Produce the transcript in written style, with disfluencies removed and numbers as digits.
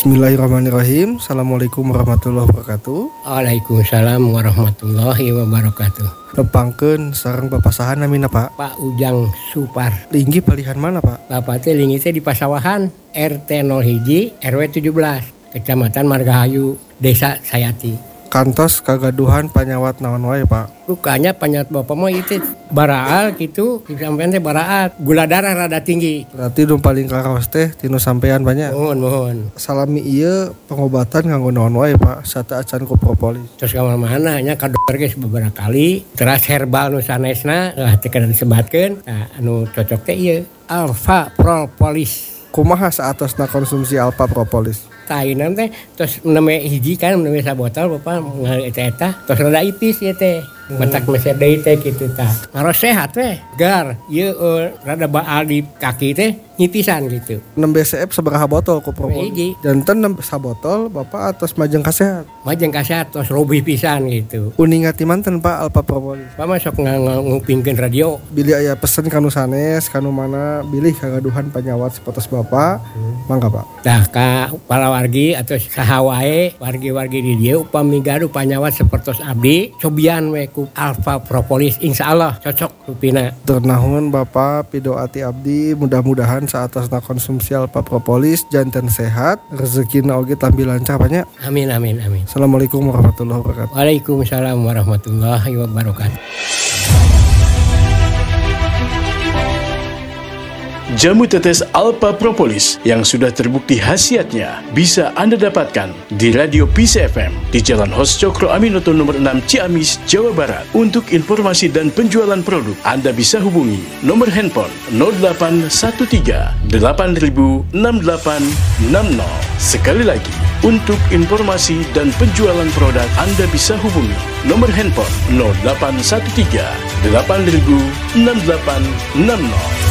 Bismillahirrahmanirrahim. Assalamualaikum warahmatullahi wabarakatuh. Waalaikumsalam warahmatullahi wabarakatuh. Nepangkeun sareng papasahan namina Pak. Pak Ujang Supar. Linggi palihan mana Pak? Bapak teh linggi teh di Pasawahan, RT 01 RW 17, Kecamatan Margahayu, Desa Sayati. Kantos kagaduhan panyawat naon wae Pak? Rukanya panyawat bapak mah itu baraal gitu, sampean teh baraal, gula darah rada tinggi. Berarti nu paling karaos teh tinu sampean banyak. Mohon. Salami ieu pengobatan nganggo naon wae Pak? Sata acan ku propolis. Terus ka mana nya ka dokter geus beberapa kali, teras herbal nu sanesna teh kada disebatkeun. Nah, anu cocok teh ieu Alpha Propolis. Kumaha saatosna konsumsi Alpha Propolis? Tainan teh terus neme hiji kan neme sabotol bapak ngali eta terus rada ipis ya teh mentak meser deui teh kitu tah ngaros sehat teh gar ieu rada baal di kaki teh nyipisan gitu. 6 BCF sabaraha botol ku propolis? Hiji. Janten 6 sabotol bapak atos majeng kasehat. Majeng kasehat terus robih pisan gitu. Uningat ti manten Pak Alpha Propolis? Pak masuk ngupingkeun radio. Bilih aya pesen kanu sanes kanu mana bilih kagaduhan panyawat sapotos bapak. Mangga Pak. Tah ka palawargi atau saha wae wargi-wargi di dieu upami gaduh panyawat sapertos abdi cobian we ku Alpha Propolis insyaallah cocok rupina. Ternahun Bapak pidoati abdi mudah-mudahan saatosna konsumsi Alpha Propolis janten sehat rezekina oge tambil lancar banyak. Amin. Assalamualaikum warahmatullahi wabarakatuh. Waalaikumsalam warahmatullahi wabarakatuh. Jamu tetes Alpha Propolis yang sudah terbukti khasiatnya bisa Anda dapatkan di Radio Peace FM di Jalan Hos Cokro Aminoto nomor 6 Ciamis, Jawa Barat. Untuk informasi dan penjualan produk, Anda bisa hubungi nomor handphone 0813 8000 6860. Sekali lagi, untuk informasi dan penjualan produk, Anda bisa hubungi nomor handphone 0813 8000 6860.